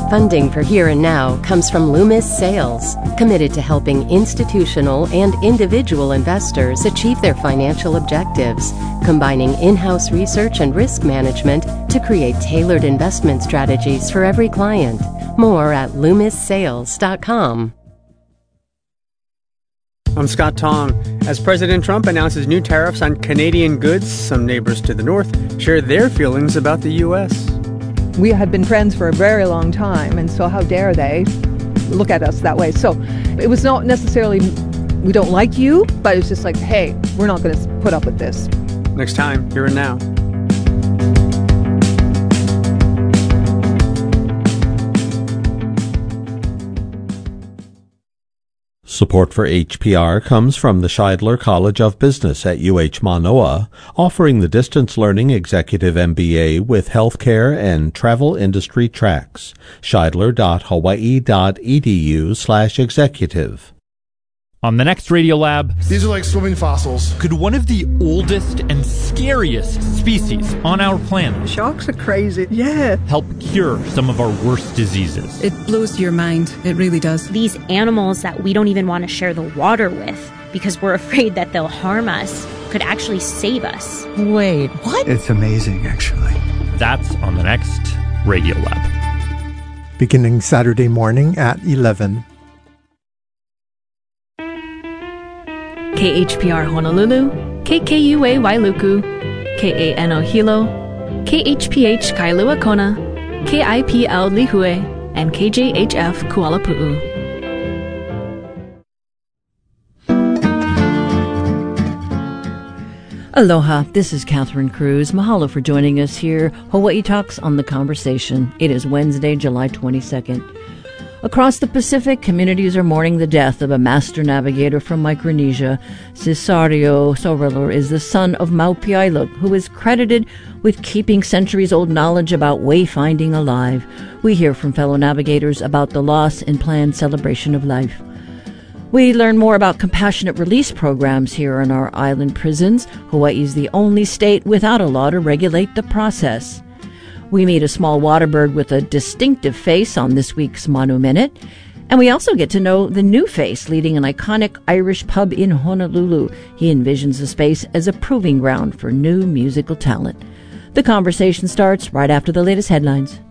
Funding for Here and Now comes from Loomis Sales, committed to helping institutional and individual investors achieve their financial objectives, combining in-house research and risk management to create tailored investment strategies for every client. More at LoomisSales.com. I'm Scott Tong. As President Trump announces new tariffs on Canadian goods, some neighbors to the north share their feelings about the U.S. We had been friends for a very long time, and so how dare they look at us that way? So it was not necessarily, we don't like you, but it's just like, hey, we're not going to put up with this. Next time, Here and Now. Support for HPR comes from the Scheidler College of Business at UH Manoa, offering the distance learning executive MBA with healthcare and travel industry tracks. Scheidler.hawaii.edu/executive. On the next Radiolab, these are like swimming fossils. Could one of the oldest and scariest species on our planet, sharks are crazy, yeah, help cure some of our worst diseases? It blows your mind. It really does. These animals that we don't even want to share the water with because we're afraid that they'll harm us could actually save us. Wait, what? It's amazing, actually. That's on the next Radiolab. Beginning Saturday morning at 11. KHPR Honolulu, KKUA Wailuku, KANO Hilo, KHPH Kailua Kona, KIPL Lihue, and KJHF Kuala Pu'u. Aloha, this is Catherine Cruz. Mahalo for joining us here. Hawaii Talks on the Conversation. It is Wednesday, July 22nd. Across the Pacific, communities are mourning the death of a master navigator from Micronesia. Cesario Sorelor is the son of Maupiailuk, who is credited with keeping centuries-old knowledge about wayfinding alive. We hear from fellow navigators about the loss and planned celebration of life. We learn more about compassionate release programs here in our island prisons. Hawaii is the only state without a law to regulate the process. We meet a small water bird with a distinctive face on this week's Manu Minute. And we also get to know the new face leading an iconic Irish pub in Honolulu. He envisions the space as a proving ground for new musical talent. The conversation starts right after the latest headlines.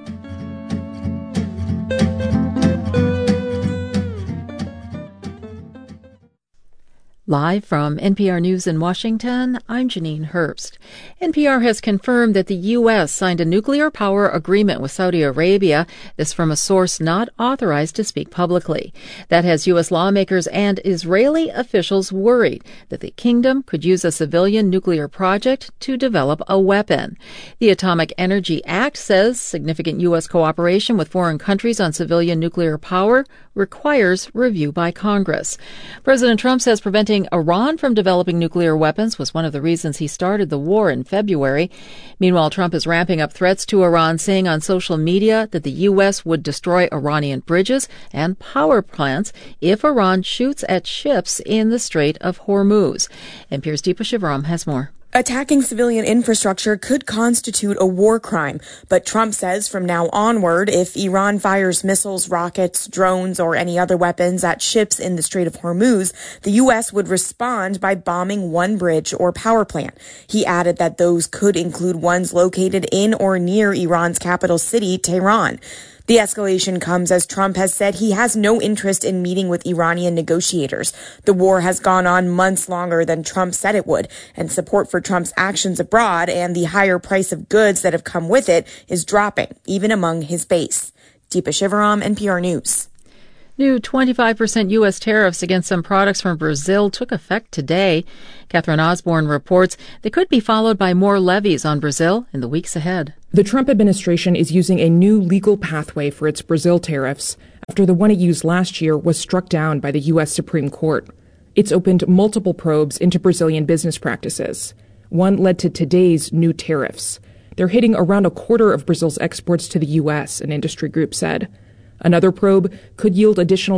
Live from NPR News in Washington, I'm Janine Herbst. NPR has confirmed that the U.S. signed a nuclear power agreement with Saudi Arabia, this from a source not authorized to speak publicly. That has U.S. lawmakers and Israeli officials worried that the kingdom could use a civilian nuclear project to develop a weapon. The Atomic Energy Act says significant U.S. cooperation with foreign countries on civilian nuclear power requires review by Congress. President Trump says preventing Iran from developing nuclear weapons was one of the reasons he started the war in February. Meanwhile, Trump is ramping up threats to Iran, saying on social media that the U.S. would destroy Iranian bridges and power plants if Iran shoots at ships in the Strait of Hormuz. NPR's Deepa Shivaram has more. Attacking civilian infrastructure could constitute a war crime, but Trump says from now onward, if Iran fires missiles, rockets, drones, or any other weapons at ships in the Strait of Hormuz, the U.S. would respond by bombing one bridge or power plant. He added that those could include ones located in or near Iran's capital city, Tehran. The escalation comes as Trump has said he has no interest in meeting with Iranian negotiators. The war has gone on months longer than Trump said it would, and support for Trump's actions abroad and the higher price of goods that have come with it is dropping, even among his base. Deepa Shivaram, NPR News. New 25% U.S. tariffs against some products from Brazil took effect today. Catherine Osborne reports they could be followed by more levies on Brazil in the weeks ahead. The Trump administration is using a new legal pathway for its Brazil tariffs after the one it used last year was struck down by the U.S. Supreme Court. It's opened multiple probes into Brazilian business practices. One led to today's new tariffs. They're hitting around a quarter of Brazil's exports to the U.S., an industry group said. Another probe could yield additional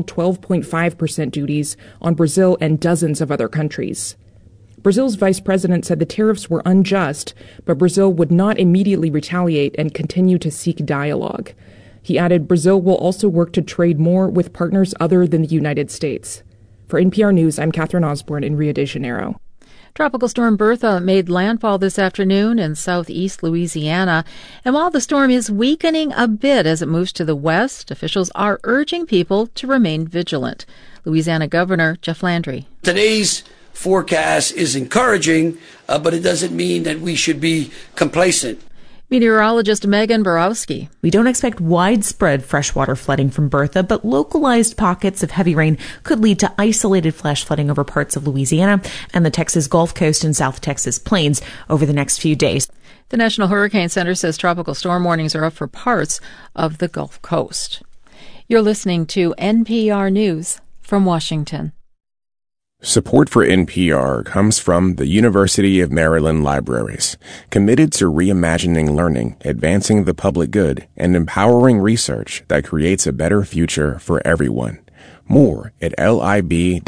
12.5% duties on Brazil and dozens of other countries. Brazil's vice president said the tariffs were unjust, but Brazil would not immediately retaliate and continue to seek dialogue. He added Brazil will also work to trade more with partners other than the United States. For NPR News, I'm Catherine Osborne in Rio de Janeiro. Tropical storm Bertha made landfall this afternoon in southeast Louisiana. And while the storm is weakening a bit as it moves to the west, officials are urging people to remain vigilant. Louisiana Governor Jeff Landry. Today's forecast is encouraging, but it doesn't mean that we should be complacent. Meteorologist Megan Borowski. We don't expect widespread freshwater flooding from Bertha, but localized pockets of heavy rain could lead to isolated flash flooding over parts of Louisiana and the Texas Gulf Coast and South Texas plains over the next few days. The National Hurricane Center says tropical storm warnings are up for parts of the Gulf Coast. You're listening to NPR News from Washington. Support for NPR comes from the University of Maryland Libraries, committed to reimagining learning, advancing the public good, and empowering research that creates a better future for everyone. More at lib.umd.edu.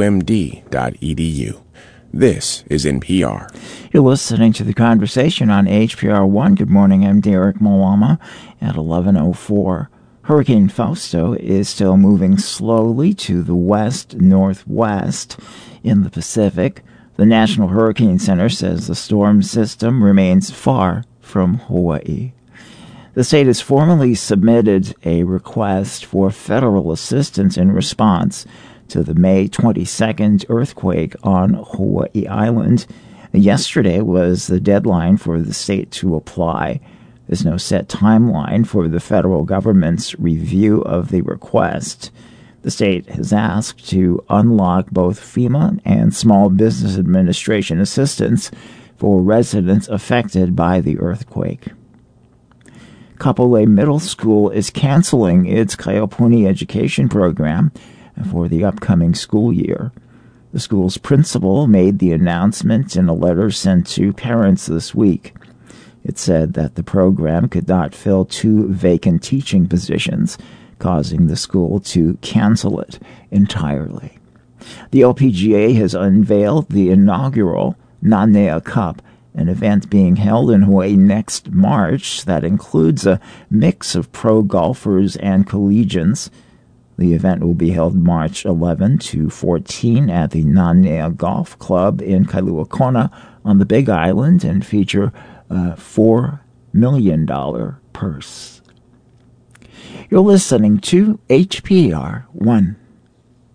This is NPR. You're listening to The Conversation on HPR 1. Good morning, I'm Derek Malama at 11:04. Hurricane Fausto is still moving slowly to the west-northwest in the Pacific. The National Hurricane Center says the storm system remains far from Hawaii. The state has formally submitted a request for federal assistance in response to the May 22nd earthquake on Hawaii Island. Yesterday was the deadline for the state to apply. There's no set timeline for the federal government's review of the request. The state has asked to unlock both FEMA and Small Business Administration assistance for residents affected by the earthquake. Kapolei Middle School is canceling its Kaipuni education program for the upcoming school year. The school's principal made the announcement in a letter sent to parents this week. It said that the program could not fill 2 vacant teaching positions, causing the school to cancel it entirely. The LPGA has unveiled the inaugural Nanea Cup, an event being held in Hawaii next March that includes a mix of pro golfers and collegians. The event will be held March 11 to 14 at the Nanea Golf Club in Kailua Kona on the Big Island and feature a $4 million purse. You're listening to HPR 1.